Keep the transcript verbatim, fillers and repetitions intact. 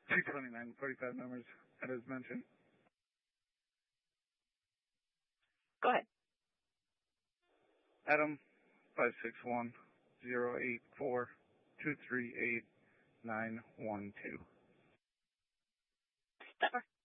two twenty-nine forty-five numbers, as mentioned. Go ahead. Adam, five six one, zero eight four, two three eight, nine one two. Stepper.